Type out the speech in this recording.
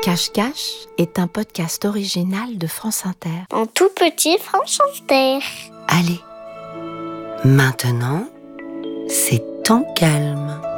Cache-Cache est un podcast original de France Inter. En tout petit France Inter. Allez, maintenant, c'est temps calme.